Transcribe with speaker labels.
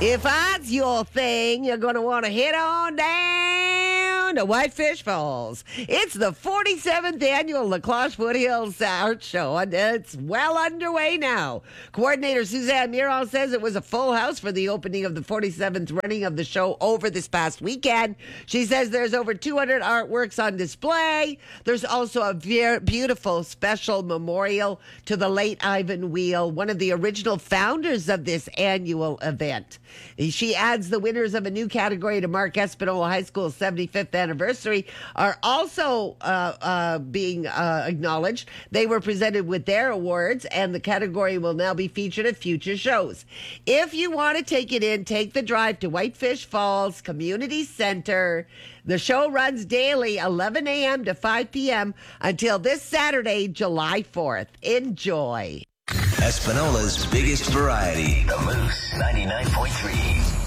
Speaker 1: If that's your thing, you're going to want to head on down to Whitefish Falls. It's the 47th annual La Cloche Foothills Art Show, and it's well underway now. Coordinator Suzanne Miron says it was a full house for the opening of the 47th running of the show over this past weekend. She says there's over 200 artworks on display. There's also a beautiful special memorial to the late Ivan Wheel, one of the original founders of this annual event. She adds the winners of a new category to mark Espanola High School's 75th anniversary are also being acknowledged. They were presented with their awards, and the category will now be featured at future shows. If you want to take it in, take the drive to Whitefish Falls Community Center. The show runs daily, 11 a.m. to 5 p.m. until this Saturday, July 4th. Enjoy.
Speaker 2: Espanola's biggest variety. The Moose 99.3.